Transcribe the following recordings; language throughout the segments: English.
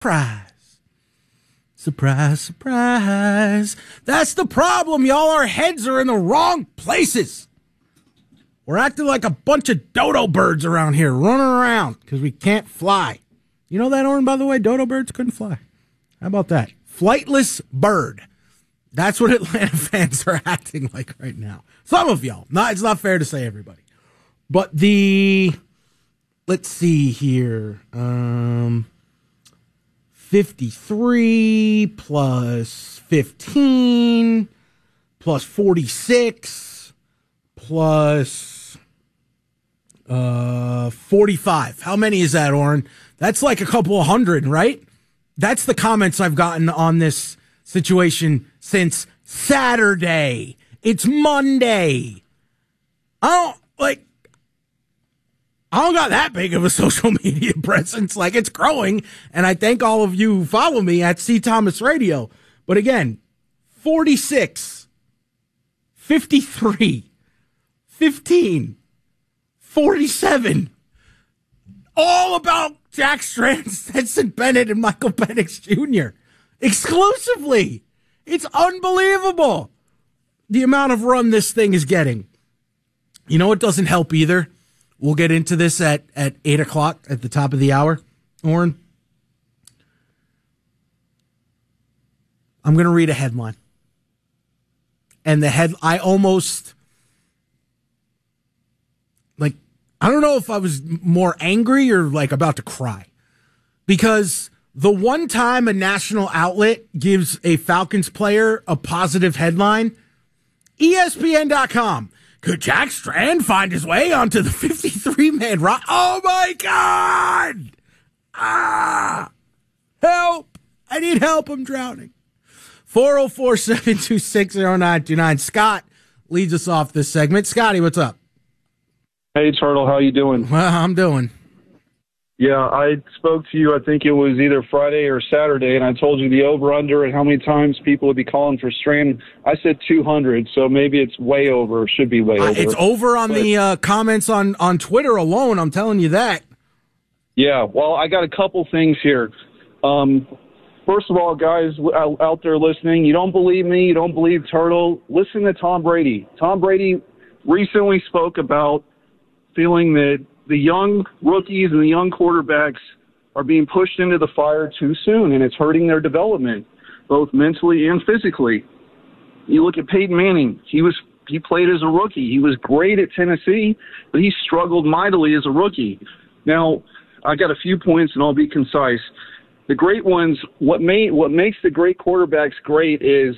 Surprise. Surprise, surprise. That's the problem, y'all. Our heads are in the wrong places. We're acting like a bunch of dodo birds around here, running around because we can't fly. You know that, Oren, by the way? Dodo birds couldn't fly. How about that? Flightless bird. That's what Atlanta fans are acting like right now. Some of y'all. It's not fair to say everybody. But let's see here. 53 plus 15 plus 46 plus 45. How many is that, Oren? That's like a couple of hundred, right? That's the comments I've gotten on this situation since Saturday. It's Monday. I don't got that big of a social media presence. Like, it's growing, and I thank all of you who follow me at C. Thomas Radio. But again, 46, 53, 15, 47, all about Jack Strand, Stetson Bennett, and Michael Penix Jr. exclusively. It's unbelievable the amount of run this thing is getting. You know what doesn't help either? We'll get into this at 8 o'clock at the top of the hour, Oren. I'm going to read a headline. And I don't know if I was more angry or about to cry. Because the one time a national outlet gives a Falcons player a positive headline, ESPN.com. Could Jack Strand find his way onto the 53-man roster? Oh, my God! Help! I need help. I'm drowning. 404-726-0929. Scott leads us off this segment. Scotty, what's up? Hey, Turtle. How you doing? Well, I'm doing. Yeah, I spoke to you, I think it was either Friday or Saturday, and I told you the over-under and how many times people would be calling for Strand. I said 200, so maybe it's way over, should be way over. It's over on the comments on Twitter alone, I'm telling you that. Yeah, well, I got a couple things here. First of all, guys out there listening, you don't believe me, you don't believe Turtle, listen to Tom Brady. Tom Brady recently spoke about feeling that the young rookies and the young quarterbacks are being pushed into the fire too soon, and it's hurting their development, both mentally and physically. You look at Peyton Manning. He played as a rookie. He was great at Tennessee, but he struggled mightily as a rookie. Now, I got a few points, and I'll be concise. The great ones, what makes the great quarterbacks great is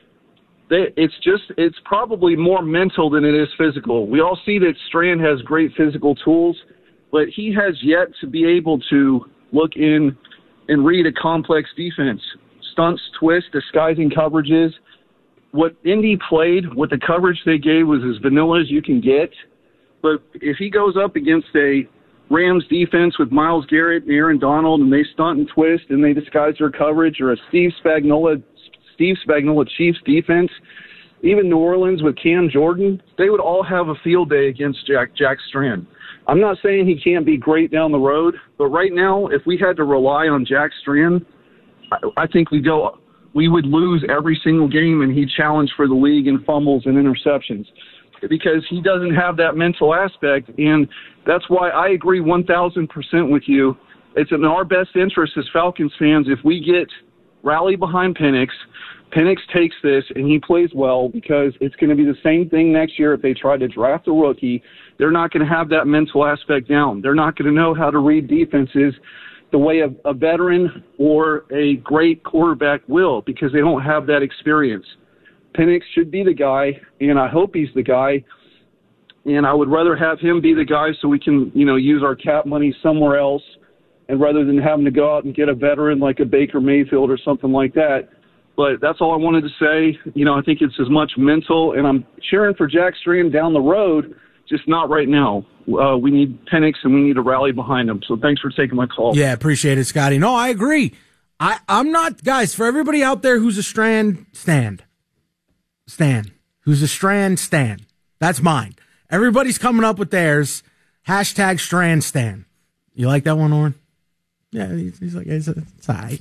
it's probably more mental than it is physical. We all see that Strand has great physical tools, but he has yet to be able to look in and read a complex defense. Stunts, twists, disguising coverages. What Indy played, what the coverage they gave was as vanilla as you can get. But if he goes up against a Rams defense with Myles Garrett and Aaron Donald, and they stunt and twist and they disguise their coverage, or a Steve Spagnuolo Chiefs defense, even New Orleans with Cam Jordan, they would all have a field day against Jack Strand. I'm not saying he can't be great down the road, but right now, if we had to rely on Jack Strand, I think we would lose every single game, and he'd challenge for the league in fumbles and interceptions because he doesn't have that mental aspect, and that's why I agree 1,000% with you. It's in our best interest as Falcons fans if we get rally behind Penix. Penix takes this and he plays well, because it's going to be the same thing next year if they try to draft a rookie. They're not going to have that mental aspect down. They're not going to know how to read defenses the way a veteran or a great quarterback will, because they don't have that experience. Penix should be the guy, and I hope he's the guy. And I would rather have him be the guy so we can, use our cap money somewhere else, and rather than having to go out and get a veteran like a Baker Mayfield or something like that. But that's all I wanted to say. I think it's as much mental, and I'm cheering for Jack Strand down the road, just not right now. We need Penix, and we need to rally behind him. So thanks for taking my call. Yeah, appreciate it, Scotty. No, I agree. I'm not, guys, for everybody out there who's a Strand stand. Who's a Strand stand. That's mine. Everybody's coming up with theirs. Hashtag Strand Stan. You like that one, Oren? Yeah, he's like, it's all right.